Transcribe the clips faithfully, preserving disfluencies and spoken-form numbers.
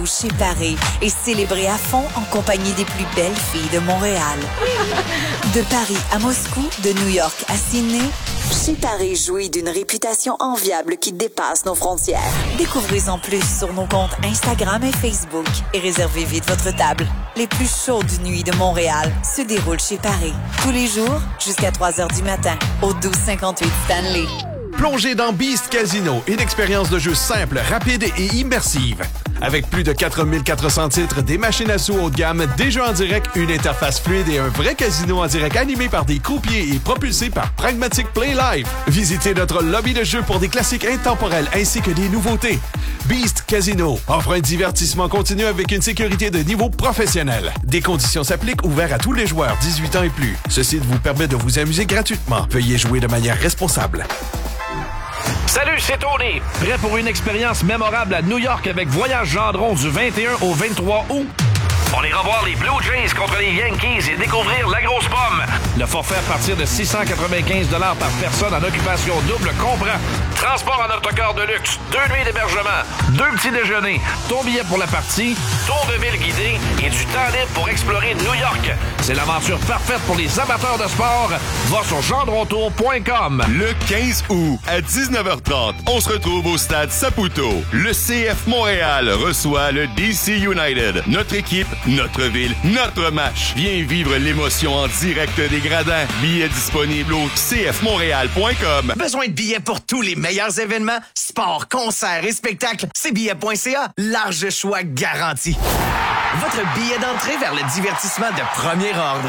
chez Paris et célébrez à fond en compagnie des plus belles filles de Montréal. De Paris à Moscou, de New York à Sydney, chez Paris jouit d'une réputation enviable qui dépasse nos frontières. Découvrez-en plus sur nos comptes Instagram et Facebook et réservez vite votre table. Les plus chaudes nuits de Montréal se déroulent chez Paris. Tous les jours, jusqu'à trois heures du matin, au douze cinquante-huit Stanley. Plongez dans Beast Casino, une expérience de jeu simple, rapide et immersive. Avec plus de quatre mille quatre cents titres, des machines à sous haut de gamme, des jeux en direct, une interface fluide et un vrai casino en direct animé par des croupiers et propulsé par Pragmatic Play Live. Visitez notre lobby de jeu pour des classiques intemporels ainsi que des nouveautés. Beast Casino offre un divertissement continu avec une sécurité de niveau professionnel. Des conditions s'appliquent, ouverts à tous les joueurs dix-huit ans et plus. Ceci vous permet de vous amuser gratuitement. Veuillez jouer de manière responsable. Salut, c'est Tony. Prêt pour une expérience mémorable à New York avec Voyage Gendron du vingt et un au vingt-trois août? On ira voir les Blue Jays contre les Yankees et découvrir la grosse pomme. Le forfait à partir de six cent quatre-vingt-quinze dollars par personne en occupation double comprend transport en autocar de luxe, deux nuits d'hébergement, deux petits déjeuners, ton billet pour la partie, tour de ville guidé et du temps libre pour explorer New York. C'est l'aventure parfaite pour les amateurs de sport. Va sur gendrontour point com. Le quinze août à dix-neuf heures trente, on se retrouve au stade Saputo. Le C F Montréal reçoit le D C United. Notre équipe, notre ville, notre match. Viens vivre l'émotion en direct des gradins. Billets disponibles au c f montréal point com. Besoin de billets pour tous les meilleurs événements, sports, concerts et spectacles? c billets point c a. Large choix garanti. Votre billet d'entrée vers le divertissement de premier ordre.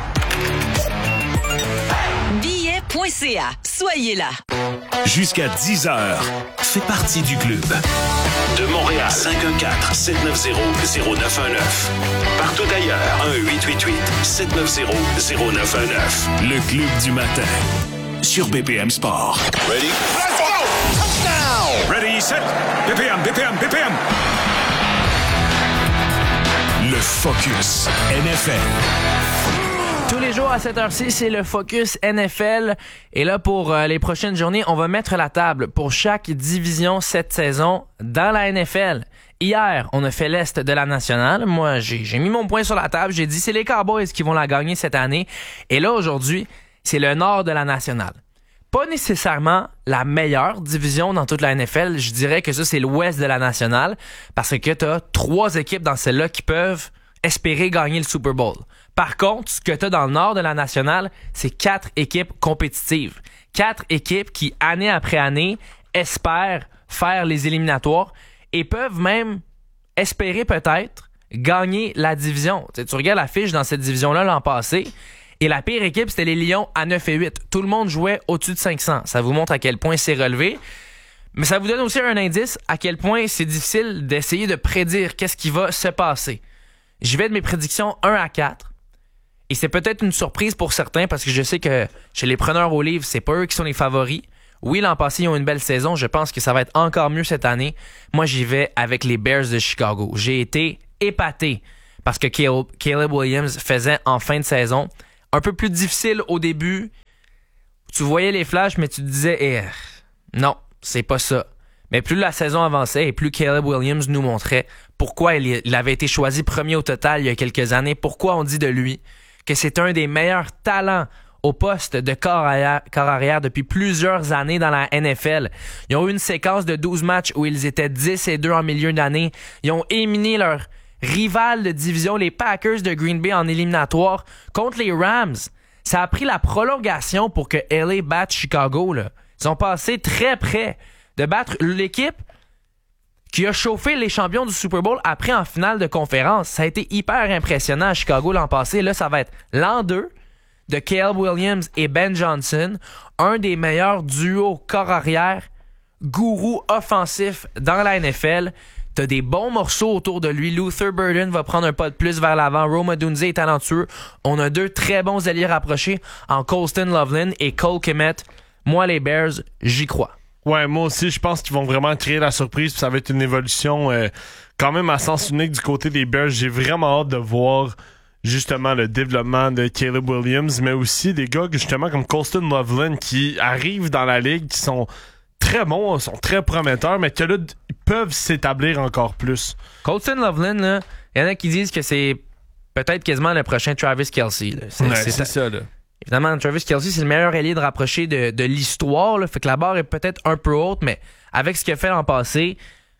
billets point c a. Soyez là. Jusqu'à dix heures, fais partie du club. De Montréal, cinq un quatre, sept neuf zéro, zéro neuf un neuf. Partout ailleurs, un huit huit huit, sept neuf zéro, zéro neuf un neuf. Le club du matin, sur B P M Sport. Ready? Let's go! Touchdown! Ready, set, B P M, B P M, B P M. Le Focus N F L. Tous les jours à cette heure-ci, c'est le Focus N F L. Et là, pour euh, les prochaines journées, on va mettre la table pour chaque division cette saison dans la N F L. Hier, on a fait l'Est de la Nationale. Moi, j'ai, j'ai mis mon point sur la table. J'ai dit, c'est les Cowboys qui vont la gagner cette année. Et là, aujourd'hui, c'est le Nord de la Nationale. Pas nécessairement la meilleure division dans toute la N F L. Je dirais que ça, c'est l'Ouest de la Nationale. Parce que t'as trois équipes dans celle-là qui peuvent espérer gagner le Super Bowl. Par contre, ce que tu as dans le nord de la nationale, c'est quatre équipes compétitives. Quatre équipes qui, année après année, espèrent faire les éliminatoires et peuvent même espérer peut-être gagner la division. Tu sais, tu regardes la fiche dans cette division-là l'an passé, et la pire équipe, c'était les Lions à neuf et huit. Tout le monde jouait au-dessus de cinq cents. Ça vous montre à quel point c'est relevé. Mais ça vous donne aussi un indice à quel point c'est difficile d'essayer de prédire qu'est-ce qui va se passer. J'y vais de mes prédictions un à quatre. Et c'est peut-être une surprise pour certains parce que je sais que chez les preneurs au livre, c'est pas eux qui sont les favoris. Oui, l'an passé, ils ont une belle saison. Je pense que ça va être encore mieux cette année. Moi, j'y vais avec les Bears de Chicago. J'ai été épaté parce que Caleb Williams faisait en fin de saison un peu plus difficile au début. Tu voyais les flashs, mais tu te disais eh, non, c'est pas ça. Mais plus la saison avançait et plus Caleb Williams nous montrait pourquoi il, il avait été choisi premier au total il y a quelques années, pourquoi on dit de lui que c'est un des meilleurs talents au poste de corps arrière, corps arrière depuis plusieurs années dans la N F L. Ils ont eu une séquence de douze matchs où ils étaient dix et deux en milieu d'année. Ils ont éliminé leur rival de division, les Packers de Green Bay, en éliminatoire contre les Rams. Ça a pris la prolongation pour que L A batte Chicago, là. Ils ont passé très près de battre l'équipe qui a chauffé les champions du Super Bowl après en finale de conférence. Ça a été hyper impressionnant à Chicago l'an passé. Là, ça va être l'an deux de Caleb Williams et Ben Johnson, un des meilleurs duos corps arrière, gourou offensif dans la N F L. T'as des bons morceaux autour de lui. Luther Burden va prendre un pas de plus vers l'avant. Rome Odunze est talentueux. On a deux très bons alliés rapprochés en Colston Loveland et Cole Kmet. Moi, les Bears, j'y crois. Ouais, moi aussi, je pense qu'ils vont vraiment créer la surprise. Puis ça va être une évolution euh, quand même à sens unique du côté des Bears. J'ai vraiment hâte de voir justement le développement de Caleb Williams, mais aussi des gars justement comme Colston Loveland qui arrivent dans la ligue, qui sont très bons, sont très prometteurs, mais que là, peuvent s'établir encore plus. Colton Loveland, il y en a qui disent que c'est peut-être quasiment le prochain Travis Kelce. Là. C'est, ouais, c'est, c'est ça, là. Évidemment, Travis Kelce, c'est le meilleur ailier de rapprocher de, de l'histoire. Là. Fait que la barre est peut-être un peu haute, mais avec ce qu'il a fait l'an passé,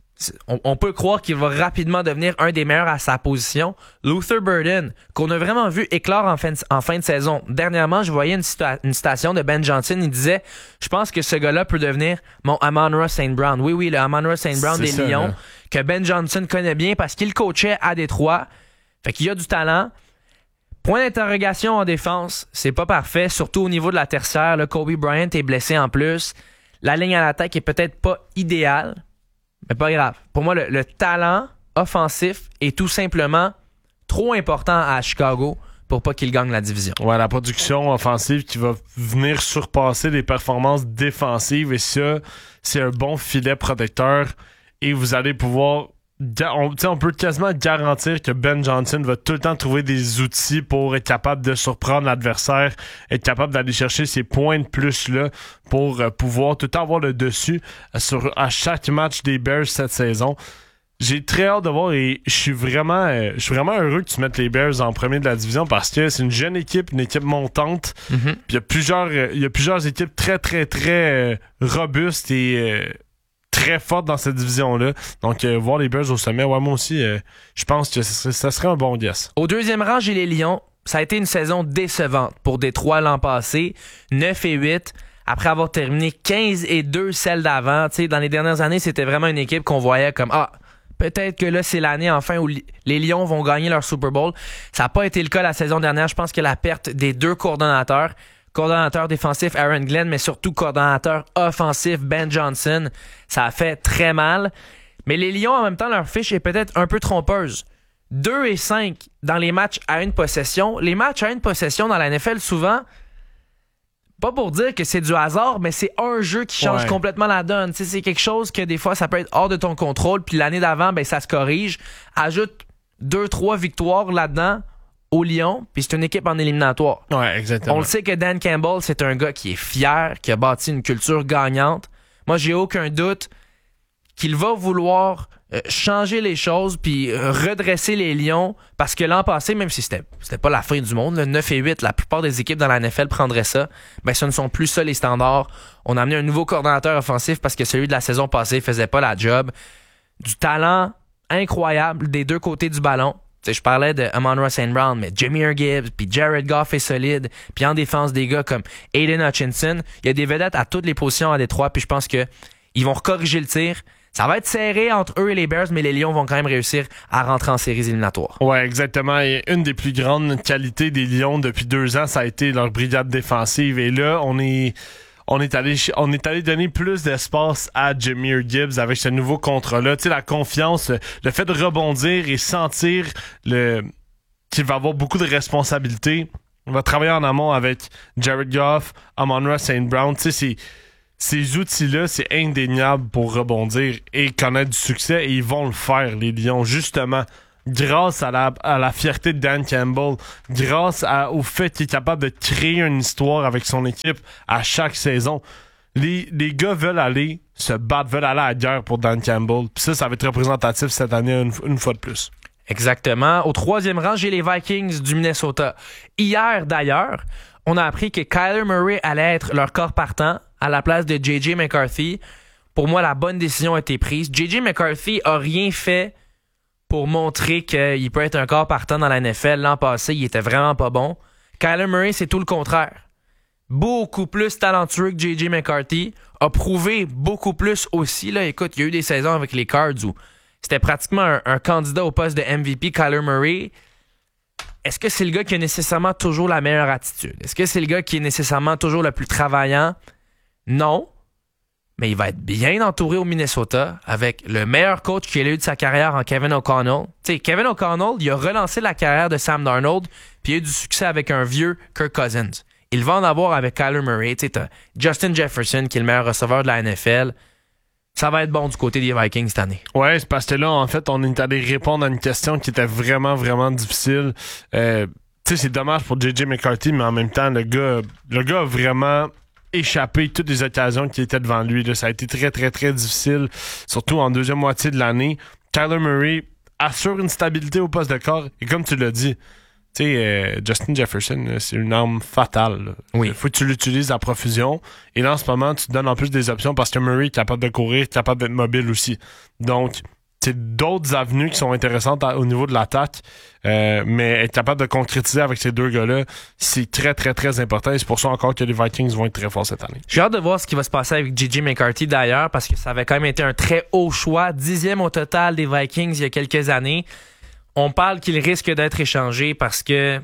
on, on peut croire qu'il va rapidement devenir un des meilleurs à sa position. Luther Burden, qu'on a vraiment vu éclore en fin de, en fin de saison. Dernièrement, je voyais une, cita- une citation de Ben Johnson. Il disait « Je pense que ce gars-là peut devenir mon Amon-Ra Saint Brown. » Oui, oui, le Amon-Ra Saint Brown c'est des ça, Lions, là. que Ben Johnson connaît bien parce qu'il coachait à Détroit. Fait qu'il y a du talent. Point d'interrogation en défense, c'est pas parfait, surtout au niveau de la tertiaire. Là, Kobe Bryant est blessé en plus. La ligne à l'attaque est peut-être pas idéale, mais pas grave. Pour moi, le, le talent offensif est tout simplement trop important à Chicago pour pas qu'il gagne la division. Ouais, la production offensive qui va venir surpasser les performances défensives, et ça, c'est un bon filet protecteur. Et vous allez pouvoir... On, on peut quasiment garantir que Ben Johnson va tout le temps trouver des outils pour être capable de surprendre l'adversaire, être capable d'aller chercher ces points de plus-là pour euh, pouvoir tout le temps avoir le dessus sur, à chaque match des Bears cette saison. J'ai très hâte de voir et je suis vraiment euh, je suis vraiment heureux que tu mettes les Bears en premier de la division parce que c'est une jeune équipe, une équipe montante. Mm-hmm. Puis il y a plusieurs euh, il y a plusieurs équipes très très très euh, robustes et euh, très forte dans cette division-là. Donc, euh, voir les Bears au sommet, ouais, moi aussi, euh, je pense que ça serait, ça serait un bon guess. Au deuxième rang, j'ai les Lions. Ça a été une saison décevante pour Détroit l'an passé. neuf et huit, après avoir terminé quinze et deux celle d'avant. T'sais, dans les dernières années, c'était vraiment une équipe qu'on voyait comme « Ah, peut-être que là, c'est l'année enfin où li- les Lions vont gagner leur Super Bowl. » Ça n'a pas été le cas la saison dernière. Je pense que la perte des deux coordonnateurs, coordonnateur défensif Aaron Glenn, mais surtout coordonnateur offensif Ben Johnson, ça a fait très mal. Mais les Lions, en même temps, leur fiche est peut-être un peu trompeuse. deux et cinq dans les matchs à une possession. Les matchs à une possession dans la N F L, souvent, pas pour dire que c'est du hasard, mais c'est un jeu qui change ouais. complètement la donne. T'sais, c'est quelque chose que des fois, ça peut être hors de ton contrôle, puis l'année d'avant, ben ça se corrige. Ajoute deux trois victoires là-dedans au Lyon, puis c'est une équipe en éliminatoire. Ouais, exactement. On le sait que Dan Campbell, c'est un gars qui est fier, qui a bâti une culture gagnante. Moi, j'ai aucun doute qu'il va vouloir euh, changer les choses puis euh, redresser les Lions parce que l'an passé, même si c'était c'était pas la fin du monde, le neuf et huit, la plupart des équipes dans la N F L prendraient ça, ben ce ne sont plus ça les standards. On a amené un nouveau coordonnateur offensif parce que celui de la saison passée faisait pas la job. Du talent incroyable des deux côtés du ballon. T'sais, je parlais de Amon-Ra Saint Brown, mais Jahmyr Gibbs, puis Jared Goff est solide, puis en défense des gars comme Aiden Hutchinson, il y a des vedettes à toutes les positions à Détroit, puis je pense que ils vont corriger le tir. Ça va être serré entre eux et les Bears, mais les Lions vont quand même réussir à rentrer en séries éliminatoires. Ouais, exactement. Et une des plus grandes qualités des Lions depuis deux ans, ça a été leur brigade défensive. Et là, on est... On est allé on est allé donner plus d'espace à Jahmyr Gibbs avec ce nouveau contrat-là. Tu sais, la confiance, le fait de rebondir et sentir le qu'il va avoir beaucoup de responsabilités. On va travailler en amont avec Jared Goff, Amon-Ra Saint Brown. Tu sais, c'est, ces outils-là, c'est indéniable pour rebondir et connaître du succès. Et ils vont le faire, les Lions, justement. Grâce à la, à la fierté de Dan Campbell, grâce à, au fait qu'il est capable de créer une histoire avec son équipe à chaque saison. Les, les gars veulent aller se battre, veulent aller à la guerre pour Dan Campbell. Puis ça, ça va être représentatif cette année une, une fois de plus. Exactement. Au troisième rang, j'ai les Vikings du Minnesota. Hier, d'ailleurs, on a appris que Kyler Murray allait être leur corps partant à la place de J J McCarthy. Pour moi, la bonne décision a été prise. J J McCarthy a rien fait pour montrer qu'il peut être un corps partant dans la N F L. L'an passé, il était vraiment pas bon. Kyler Murray, c'est tout le contraire. Beaucoup plus talentueux que J J McCarthy. A prouvé beaucoup plus aussi. Là, écoute, il y a eu des saisons avec les Cards où c'était pratiquement un, un candidat au poste de M V P, Kyler Murray. Est-ce que c'est le gars qui a nécessairement toujours la meilleure attitude? Est-ce que c'est le gars qui est nécessairement toujours le plus travaillant? Non. Mais il va être bien entouré au Minnesota avec le meilleur coach qu'il a eu de sa carrière en Kevin O'Connell. Tu sais, Kevin O'Connell, il a relancé la carrière de Sam Darnold puis il a eu du succès avec un vieux Kirk Cousins. Il va en avoir avec Kyler Murray. Tu sais, t'as Justin Jefferson qui est le meilleur receveur de la N F L. Ça va être bon du côté des Vikings cette année. Ouais, c'est parce que là, en fait, on est allé répondre à une question qui était vraiment, vraiment difficile. Euh, tu sais, c'est dommage pour J J McCarthy, mais en même temps, le gars, le gars a vraiment échappé toutes les occasions qui étaient devant lui. Là. Ça a été très, très, très difficile, surtout en deuxième moitié de l'année. Kyler Murray assure une stabilité au poste de corps. Et comme tu l'as dit, tu sais, euh, Justin Jefferson, là, c'est une arme fatale. Là. Oui. Il faut que tu l'utilises à profusion. Et là, en ce moment, tu te donnes en plus des options parce que Murray est capable de courir, capable d'être mobile aussi. Donc, c'est d'autres avenues qui sont intéressantes à, au niveau de l'attaque, euh, mais être capable de concrétiser avec ces deux gars-là, c'est très, très, très important. Et c'est pour ça encore que les Vikings vont être très forts cette année. J'ai hâte de voir ce qui va se passer avec J J McCarthy d'ailleurs, parce que ça avait quand même été un très haut choix, dixième au total des Vikings il y a quelques années. On parle qu'il risque d'être échangé parce que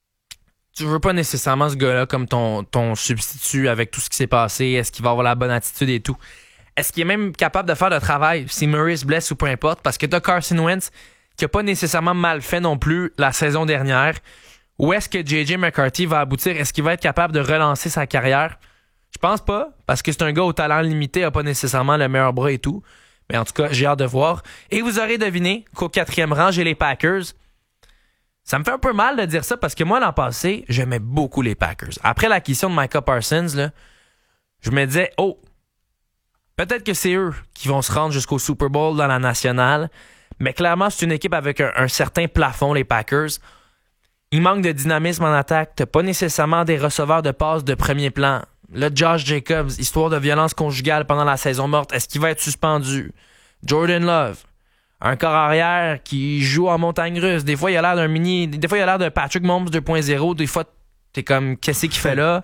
tu veux pas nécessairement ce gars-là comme ton, ton substitut avec tout ce qui s'est passé. Est-ce qu'il va avoir la bonne attitude et tout? Est-ce qu'il est même capable de faire le travail si Murray se blesse ou peu importe? Parce que t'as Carson Wentz qui a pas nécessairement mal fait non plus la saison dernière. Où est-ce que J J McCarthy va aboutir? Est-ce qu'il va être capable de relancer sa carrière? Je pense pas, parce que c'est un gars au talent limité, a pas nécessairement le meilleur bras et tout. Mais en tout cas, j'ai hâte de voir. Et vous aurez deviné qu'au quatrième rang, j'ai les Packers. Ça me fait un peu mal de dire ça parce que moi, l'an passé, j'aimais beaucoup les Packers. Après l'acquisition de Micah Parsons, là, je me disais, oh, peut-être que c'est eux qui vont se rendre jusqu'au Super Bowl dans la nationale. Mais clairement, c'est une équipe avec un, un certain plafond, les Packers. Il manque de dynamisme en attaque. T'as pas nécessairement des receveurs de passes de premier plan. Là, Josh Jacobs, histoire de violence conjugale pendant la saison morte. Est-ce qu'il va être suspendu? Jordan Love, un corps arrière qui joue en montagne russe. Des fois, il a l'air d'un mini... Des fois, il a l'air de Patrick Mahomes deux point zéro. Des fois, t'es comme, qu'est-ce qu'il fait là?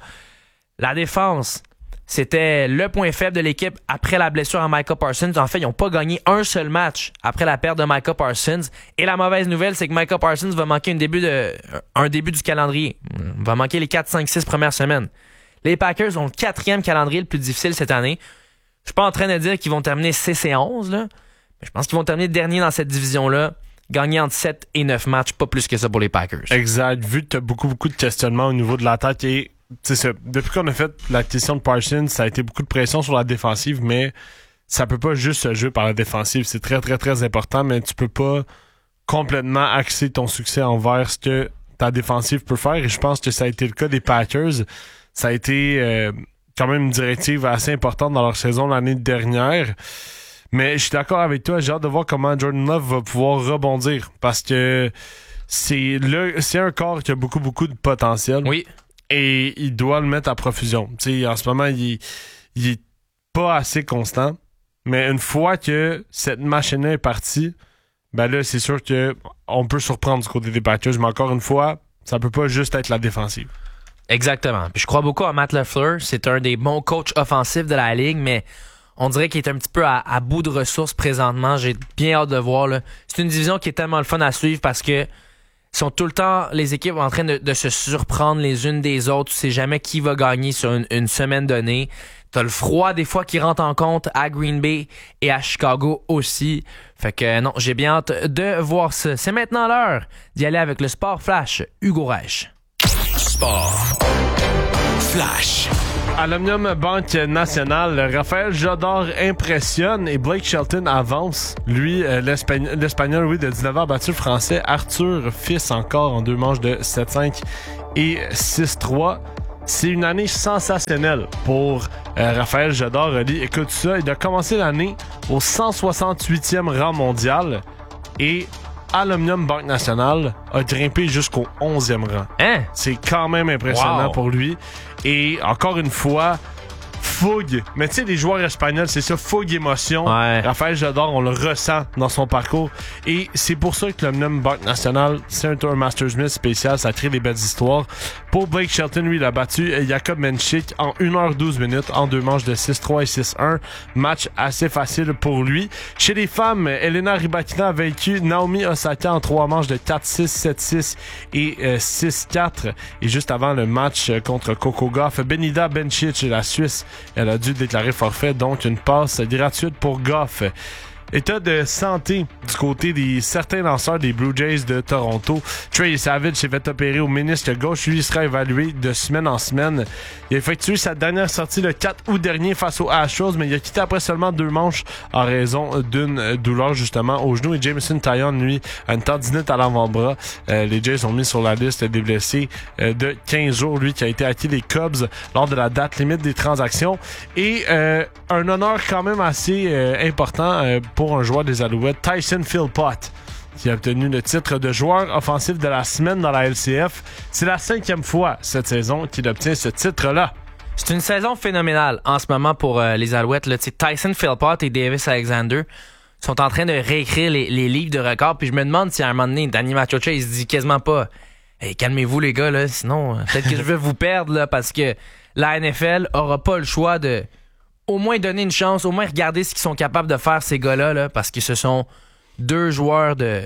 La défense, c'était le point faible de l'équipe après la blessure à Micah Parsons. En fait, ils n'ont pas gagné un seul match après la perte de Micah Parsons. Et la mauvaise nouvelle, c'est que Micah Parsons va manquer un début, de, un début du calendrier. Il va manquer les quatre, cinq, six premières semaines. Les Packers ont le quatrième calendrier le plus difficile cette année. Je suis pas en train de dire qu'ils vont terminer six et onze, là, mais je pense qu'ils vont terminer dernier dans cette division-là, gagner entre sept et neuf matchs, pas plus que ça pour les Packers. Exact. Vu que tu as beaucoup, beaucoup de questionnements au niveau de l'attaque et ça, depuis qu'on a fait l'acquisition de Parsons, ça a été beaucoup de pression sur la défensive, mais ça peut pas juste se jouer par la défensive. C'est très, très, très important, mais tu peux pas complètement axer ton succès envers ce que ta défensive peut faire. Et je pense que ça a été le cas des Packers. Ça a été euh, quand même une directive assez importante dans leur saison l'année dernière. Mais je suis d'accord avec toi, j'ai hâte de voir comment Jordan Love va pouvoir rebondir. Parce que c'est le c'est un corps qui a beaucoup, beaucoup de potentiel. Oui. Et il doit le mettre à profusion. T'sais, en ce moment, il, il est pas assez constant. Mais une fois que cette machine-là est partie, ben là, c'est sûr que on peut surprendre du côté des Packers. Mais encore une fois, ça peut pas juste être la défensive. Exactement. Puis je crois beaucoup à Matt LaFleur. C'est un des bons coachs offensifs de la Ligue, mais on dirait qu'il est un petit peu à, à bout de ressources présentement. J'ai bien hâte de voir. Là. C'est une division qui est tellement le fun à suivre parce que sont tout le temps les équipes en train de, de se surprendre les unes des autres. Tu sais jamais qui va gagner sur une, une semaine donnée. T'as le froid des fois qui rentre en compte à Green Bay et à Chicago aussi. Fait que non, j'ai bien hâte de voir ça. C'est maintenant l'heure d'y aller avec le Sport Flash. Hugo Reich. Sport Flash. À l'Omnium Banque Nationale, Raphaël Jodor impressionne et Blake Shelton avance. Lui, euh, l'Espagnol, l'Espagnol, oui, de dix-neuf ans, a battu le Français Arthur Fils encore en deux manches de sept cinq et six trois. C'est une année sensationnelle pour euh, Raphaël Jodor. Écoute ça, il a commencé l'année au cent soixante-huitième rang mondial et à l'Omnium Banque Nationale a grimpé jusqu'au onzième rang. Hein? C'est quand même impressionnant wow. pour lui. Et encore une fois, fougue. Mais tu sais, les joueurs espagnols, c'est ça, fougue, émotion. Ouais. Raphaël Jodor, on le ressent dans son parcours. Et c'est pour ça que l'Omnium Banque Nationale, c'est un tour Masters Smith spécial. Ça crée des belles histoires. Pour Blake Shelton, lui, il a battu Jakob Menchik en une heure douze minutes, en deux manches de six trois et six un. Match assez facile pour lui. Chez les femmes, Elena Rybakina a vaincu Naomi Osaka en trois manches de quatre six, sept six et euh, six quatre. Et juste avant le match contre Coco Gauff, Benida Bencic, la Suisse, elle a dû déclarer forfait, donc une passe gratuite pour Goff. État de santé du côté des certains lanceurs des Blue Jays de Toronto. Trey Savage s'est fait opérer au ménisque gauche. Lui, il sera évalué de semaine en semaine. Il a effectué sa dernière sortie le quatre août dernier face aux Astros, mais il a quitté après seulement deux manches en raison d'une douleur justement au genou. Et Jameson Taillon, lui, a une tendinite à l'avant-bras. Euh, les Jays ont mis sur la liste des blessés euh, de quinze jours. Lui qui a été acquis les Cubs lors de la date limite des transactions. Et euh, un honneur quand même assez euh, important euh, pour Pour un joueur des Alouettes, Tyson Philpott, qui a obtenu le titre de joueur offensif de la semaine dans la L C F. C'est la cinquième fois cette saison qu'il obtient ce titre-là. C'est une saison phénoménale en ce moment pour euh, les Alouettes. Là. Tyson Philpott et Davis Alexander sont en train de réécrire les, les livres de records. Puis je me demande si à un moment donné, Danny Machocha, il se dit quasiment pas hey, « calmez-vous les gars, là, sinon peut-être que je vais vous perdre là, parce que la N F L aura pas le choix de... » au moins donner une chance, au moins regarder ce qu'ils sont capables de faire, ces gars-là, là, parce que ce sont deux joueurs de,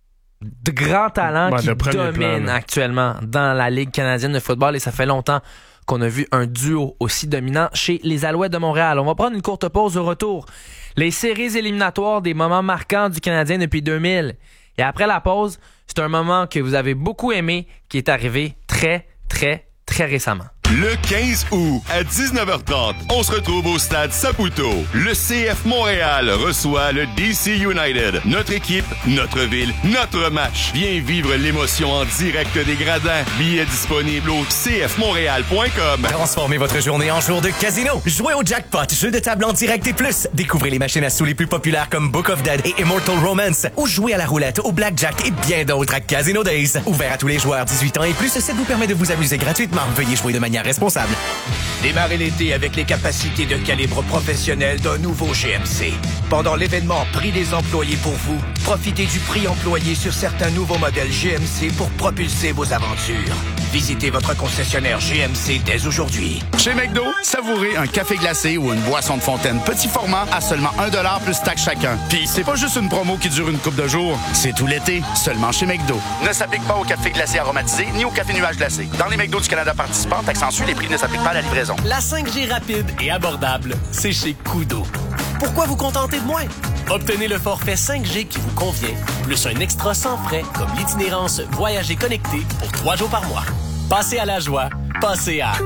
de grand talent ouais, qui dominent plan, actuellement dans la Ligue canadienne de football, et ça fait longtemps qu'on a vu un duo aussi dominant chez les Alouettes de Montréal. On va prendre une courte pause au retour. Les séries éliminatoires des moments marquants du Canadien depuis deux mille. Et après la pause, c'est un moment que vous avez beaucoup aimé qui est arrivé très, très, très récemment. Le quinze août, à dix-neuf heures trente, on se retrouve au stade Saputo. Le C F Montréal reçoit le D C United. Notre équipe, notre ville, notre match. Viens vivre l'émotion en direct des gradins. Billets disponibles au c f montréal point com. Transformez votre journée en jour de casino. Jouez au jackpot, jeu de table en direct et plus. Découvrez les machines à sous les plus populaires comme Book of Dead et Immortal Romance. Ou jouez à la roulette, au blackjack et bien d'autres à Casino Days. Ouvert à tous les joueurs dix-huit ans et plus, ça vous permet de vous amuser gratuitement. Veuillez jouer de manière responsable. Démarrez l'été avec les capacités de calibre professionnel d'un nouveau G M C. Pendant l'événement Prix des employés pour vous, profitez du prix employé sur certains nouveaux modèles G M C pour propulser vos aventures. Visitez votre concessionnaire G M C dès aujourd'hui. Chez McDo, savourez un café glacé ou une boisson de fontaine petit format à seulement un dollar plus taxe chacun. Puis c'est pas juste une promo qui dure une couple de jours, c'est tout l'été, seulement chez McDo. Ne s'applique pas au café glacé aromatisé ni au café nuage glacé. Dans les McDo du Canada participants, accentue, les prix ne s'appliquent pas à la livraison. La cinq G rapide et abordable, c'est chez Koodo. Pourquoi vous contenter de moins? Obtenez le forfait cinq G qui vous convient, plus un extra sans frais comme l'itinérance Voyager connecté pour trois jours par mois. Passez à la joie, passez à...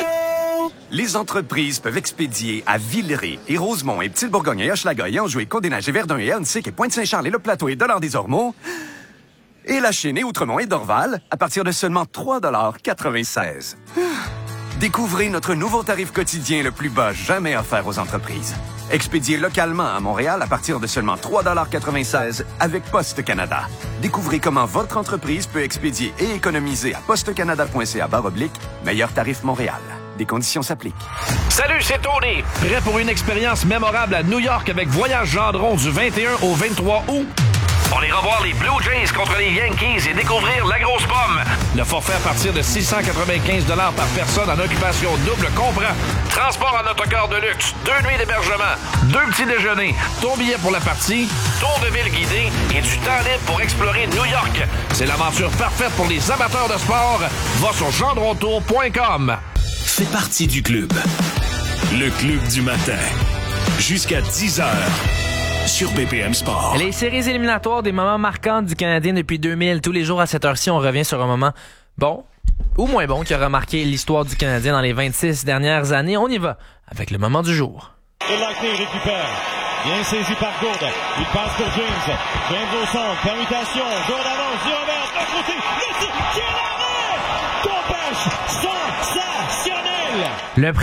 Les entreprises peuvent expédier à Villeray et Rosemont et Petite-Bourgogne et Hochelaga et Anjou et Côte-des-Neiges et Verdun et Ernstic et Pointe-Saint-Charles et Le Plateau et Dollard-des-Ormeaux et La Chine et Outremont et Dorval à partir de seulement trois dollars quatre-vingt-seize. Découvrez notre nouveau tarif quotidien le plus bas jamais offert aux entreprises. Expédié localement à Montréal à partir de seulement trois dollars quatre-vingt-seize avec Poste Canada. Découvrez comment votre entreprise peut expédier et économiser à postecanada.ca barre oblique meilleur tarif Montréal. Des conditions s'appliquent. Salut, c'est Tony. Prêt pour une expérience mémorable à New York avec Voyage Gendron du vingt et un au vingt-trois août? On ira voir les Blue Jays contre les Yankees et découvrir la grosse pomme. Le forfait à partir de six cent quatre-vingt-quinze dollars par personne en occupation double comprend transport en autocar de luxe, deux nuits d'hébergement, deux petits déjeuners, ton billet pour la partie, tour de ville guidé et du temps libre pour explorer New York. C'est l'aventure parfaite pour les amateurs de sport. Va sur gendrontour point com. Fais partie du club. Le club du matin. Jusqu'à dix heures. Sur B P M Sport. Les séries éliminatoires des moments marquants du Canadien depuis deux mille. Tous les jours à cette heure-ci, on revient sur un moment bon ou moins bon qui aura marqué l'histoire du Canadien dans les vingt-six dernières années. On y va avec le moment du jour. Lightning récupère. Bien saisi par Gourde. Il passe pour James. James au centre. Permutation. Gourde avance. Du revers. De côté. Le tir. Qui est l'arrêt. Dopage sensationnel. Le